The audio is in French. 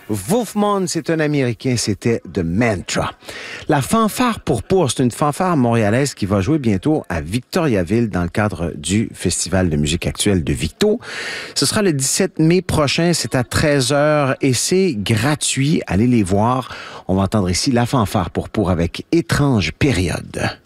Wolfman, c'est un Américain, c'était The Mantra. La fanfare pour, c'est une fanfare montréalaise qui va jouer bientôt à Victoriaville dans le cadre du Festival de musique actuelle de Victo. Ce sera le 17 mai prochain, c'est à 13h et c'est gratuit. Allez les voir. On va entendre ici la fanfare pour avec Étrange période.